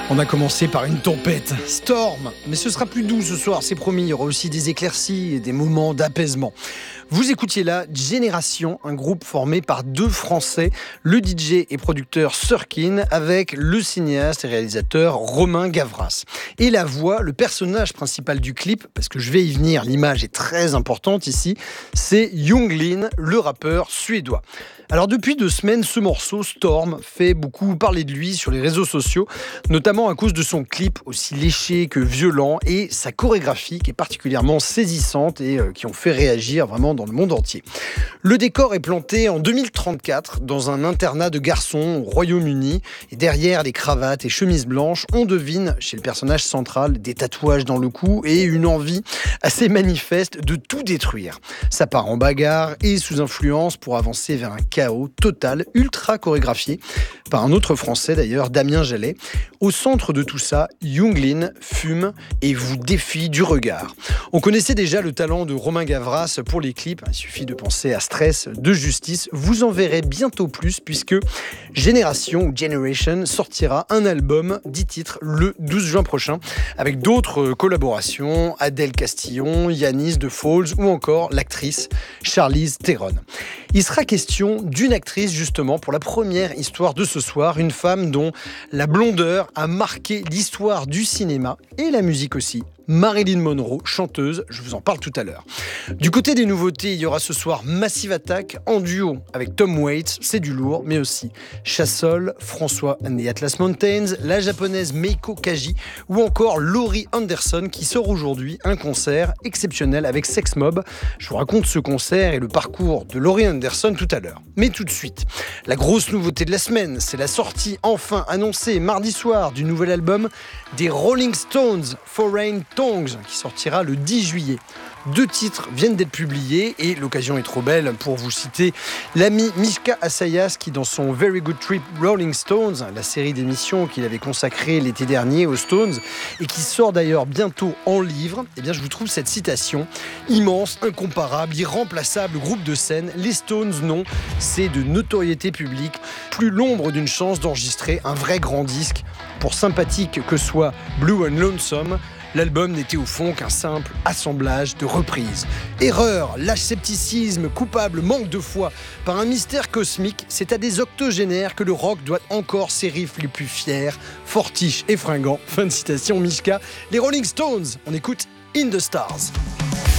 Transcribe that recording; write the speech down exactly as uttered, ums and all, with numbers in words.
On a commencé par une tempête, Storm, mais ce sera plus doux ce soir, c'est promis, il y aura aussi des éclaircies et des moments d'apaisement. Vous écoutiez là Génération, un groupe formé par deux Français, le D J et producteur Surkin, avec le cinéaste et réalisateur Romain Gavras. Et la voix, le personnage principal du clip, parce que je vais y venir, l'image est très importante ici, c'est Yung Lean, le rappeur suédois. Alors depuis deux semaines, ce morceau, Storm, fait beaucoup parler de lui sur les réseaux sociaux, notamment à cause de son clip aussi léché que violent et sa chorégraphie qui est particulièrement saisissante et euh, qui ont fait réagir vraiment dans le monde entier. Le décor est planté en deux mille trente-quatre dans un internat de garçons au Royaume-Uni et derrière les cravates et chemises blanches, on devine chez le personnage central des tatouages dans le cou et une envie assez manifeste de tout détruire. Ça part en bagarre et sous influence pour avancer vers un chaos total, ultra chorégraphié par un autre Français d'ailleurs, Damien Jallet. Au centre de tout ça, Yung Lean fume et vous défie du regard. On connaissait déjà le talent de Romain Gavras pour les clips, il suffit de penser à Stress de Justice. Vous en verrez bientôt plus puisque Génération ou Generation sortira un album, dix titres, le douze juin prochain, avec d'autres collaborations, Adèle Castillon, Yanis de Falls ou encore l'actrice Charlize Theron. Il sera question d'une actrice justement pour la première histoire de ce soir, une femme dont la blondeur a marqué l'histoire du cinéma et la musique aussi. Marilyn Monroe, chanteuse, je vous en parle tout à l'heure. Du côté des nouveautés, il y aura ce soir Massive Attack en duo avec Tom Waits, c'est du lourd, mais aussi Chassol, François and the Atlas Mountains, la japonaise Meiko Kaji ou encore Laurie Anderson qui sort aujourd'hui un concert exceptionnel avec Sex Mob. Je vous raconte ce concert et le parcours de Laurie Anderson tout à l'heure. Mais tout de suite, la grosse nouveauté de la semaine, c'est la sortie enfin annoncée mardi soir du nouvel album des Rolling Stones, Foreign Tongues, qui sortira le dix juillet. Deux titres viennent d'être publiés et l'occasion est trop belle pour vous citer l'ami Mishka Assayas qui dans son Very Good Trip Rolling Stones, la série d'émissions qu'il avait consacrée l'été dernier aux Stones et qui sort d'ailleurs bientôt en livre, eh bien je vous trouve cette citation immense, incomparable, irremplaçable groupe de scène. Les Stones, non, c'est de notoriété publique, plus l'ombre d'une chance d'enregistrer un vrai grand disque. Pour sympathique que soit Blue and Lonesome, l'album n'était au fond qu'un simple assemblage de reprises. Erreur, lâche scepticisme, coupable, manque de foi. Par un mystère cosmique, c'est à des octogénaires que le rock doit encore ses riffs les plus fiers, fortiches et fringants. Fin de citation, Mishka. Les Rolling Stones, on écoute In the Stars.